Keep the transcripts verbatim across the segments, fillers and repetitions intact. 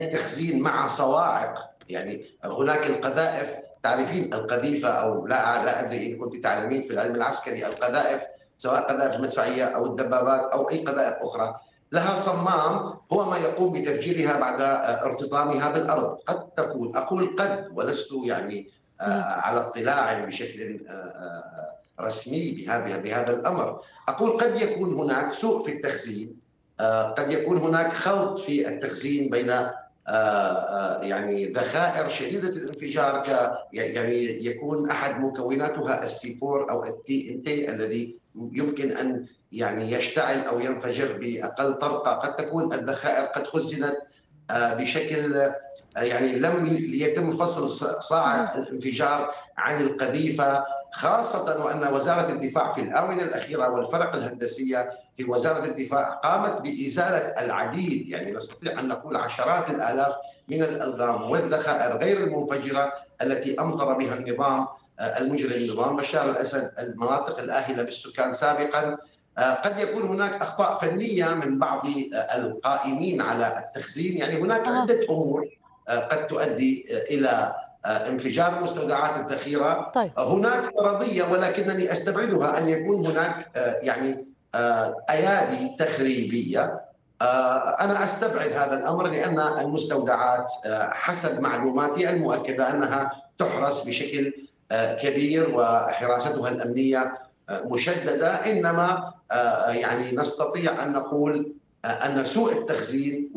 التخزين مع صواعق، يعني هناك القذائف، تعرفين القذيفة أو لا لا أدري إن كنتِ تعلمين في العلم العسكري القذائف، سواء قذائف المدفعية أو الدبابات أو أي قذائف أخرى، لها صمام هو ما يقوم بتفجيرها بعد ارتطامها بالأرض. قد تكون، أقول قد ولست يعني آآ اهم. على اطلاع بشكل آآ رسمي بهذه بهذا الأمر. أقول قد يكون هناك سوء في التخزين، آآ قد يكون هناك خلط في التخزين بين آه، آه، يعني ذخائر شديدة الانفجار، ك يعني يكون أحد مكوناتها السي أربعة أو التي إن تي الذي يمكن أن يعني يشتعل أو ينفجر بأقل طرقة. قد تكون الذخائر قد خزنت آه، بشكل آه، يعني لم يتم فصل اهم. صاعق الانفجار عن القذيفة، خاصة وأن وزارة الدفاع في الآونة الأخيرة والفرق الهندسية في وزارة الدفاع قامت بإزالة العديد، يعني نستطيع أن نقول عشرات الآلاف من الألغام والذخائر غير المنفجرة التي أمطر بها النظام آه، المجرم، نظام بشار الأسد، المناطق الآهلة بالسكان سابقا. آه، قد يكون هناك أخطاء فنية من بعض آه، القائمين على التخزين، يعني هناك أها. عدة أمور آه، قد تؤدي آه، إلى آه، انفجار مستودعات الذخيرة. طيب. آه، هناك فرضية ولكنني أستبعدها أن يكون هناك آه، يعني آه، ايادي تخريبيه. آه، انا استبعد هذا الامر لان المستودعات آه، حسب معلوماتي المؤكده انها تحرس بشكل آه، كبير وحراستها الامنيه آه، مشدده، انما آه، يعني نستطيع ان نقول آه، ان سوء التخزين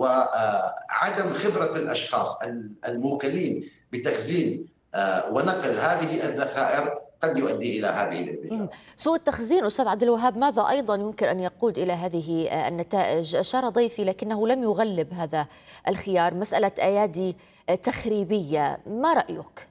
وعدم خبره الاشخاص الموكلين بتخزين آه، ونقل هذه الذخائر قد يؤدي الى هذه إمم. الانفجارات. سوء التخزين أستاذ عبد الوهاب ماذا أيضًا يمكن أن يقود إلى هذه آآ النتائج؟ أشار ضيفي لكنه لم يغلب هذا الخيار، مسألة أيادي آآ تخريبية، ما رأيك؟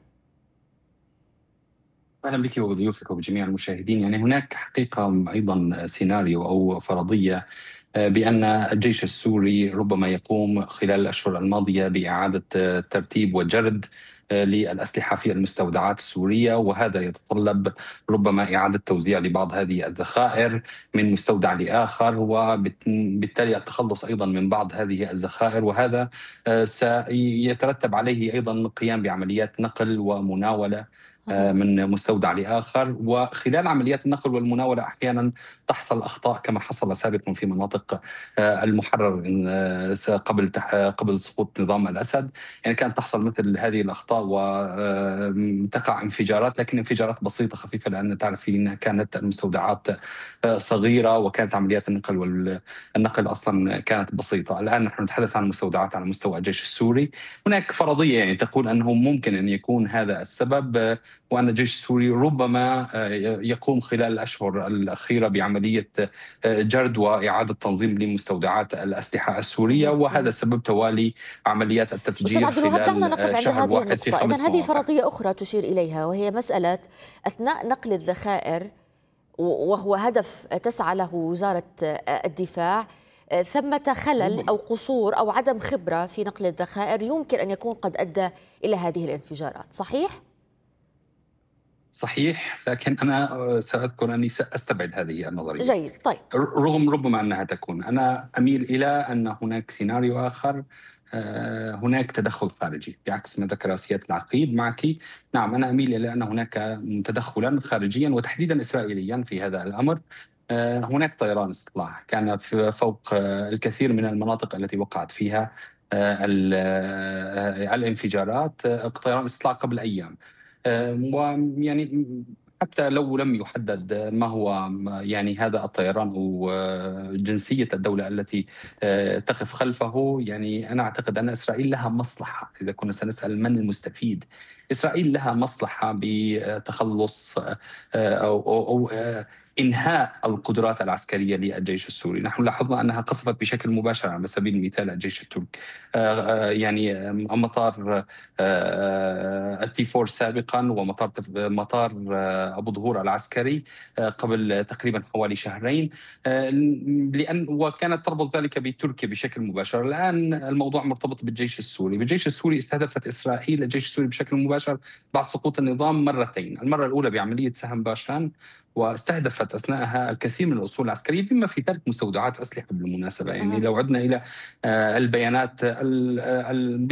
أهلا بك وبضيوفك وبجميع المشاهدين. يعني هناك حقيقة أيضا سيناريو أو فرضية آه، بأن الجيش السوري ربما يقوم خلال الأشهر الماضية بإعادة آه، ترتيب وجرد آه، للأسلحة في المستودعات السورية، وهذا يتطلب ربما إعادة توزيع لبعض هذه الذخائر من مستودع لآخر، وبالتالي التخلص أيضا من بعض هذه الذخائر، وهذا آه، سيترتب عليه أيضا القيام بعمليات نقل ومناولة آه، أها. من مستودع لآخر. وخلال عمليات النقل والمناولة أحيانا تحصل أخطاء كما حصل سابقا في مناطق آه، المحرر آه، قبل تح- قبل سقوط نظام الأسد. يعني كانت تحصل مثل هذه الأخطاء وتقع انفجارات، لكن انفجارات بسيطة خفيفة، لأن تعرفين كانت المستودعات آه، صغيرة، وكانت عمليات النقل والنقل أصلا كانت بسيطة. الآن نحن نتحدث عن مستودعات على مستوى الجيش السوري. هناك فرضية يعني تقول أنه ممكن أن يكون هذا السبب، آه، وأن الجيش السوري ربما آه، يقوم خلال الأشهر الأخيرة بعملية آه، جرد وإعادة تنظيم لمستودعات الأسلحة السورية، اهم. وهذا اهم. سبب توالي عمليات أستاذ التفجير عبد الوهاب دعنا خلال آه، نقف عند شهر هذه واحد في النقطة، إذن خمس هذه مواقع. فرضية أخرى تشير إليها وهي مسألة أثناء نقل الذخائر و وهو هدف تسعى له وزارة آه، الدفاع، آه، ثمة خلل أو ربما قصور أو عدم خبرة في نقل الذخائر يمكن أن يكون قد أدى إلى هذه الانفجارات، صحيح؟ صحيح، لكن أنا آه، سأذكر أني سأستبعد هذه النظرية، جيد. طيب. رغم ربما أنها تكون. أنا أميل إلى أن هناك سيناريو آخر، آه، هناك تدخل خارجي بعكس ما ذكر سيادة العقيد معك. نعم، أنا أميل إلى أن هناك تدخلا خارجيا وتحديدا إسرائيليا في هذا الأمر. آه، هناك طيران استطلاع كان في- فوق آه، الكثير من المناطق التي وقعت فيها آه، ال- آه، الانفجارات، آه، طيران استطلاع قبل أيام. آه، ويعني حتى لو لم يحدد ما هو يعني هذا الطيران أو آه، جنسية الدولة التي آه، تقف خلفه، يعني أنا أعتقد أن إسرائيل لها مصلحة. إذا كنا سنسأل من المستفيد، إسرائيل لها مصلحة بتخلص آه، أو, أو, أو آه، إنهاء القدرات العسكرية للجيش السوري. نحن لاحظنا أنها قصفت بشكل مباشر على سبيل المثال الجيش التركي، آه، آه، يعني آه، مطار آه، التي فور سابقا، ومطار تف- مطار آه، أبو ظهور العسكري آه، قبل تقريبا حوالي شهرين، آه، لأن وكانت تربط ذلك بتركيا بشكل مباشر. الآن الموضوع مرتبط بالجيش السوري. بالجيش السوري استهدفت إسرائيل الجيش السوري بشكل مباشر بعد سقوط النظام مرتين، المرة الأولى بعملية سهم باشان، واستهدفت أثناءها الكثير من الأصول العسكرية بما في ترك مستودعات أسلحة بالمناسبة. يعني أها. لو عدنا إلى البيانات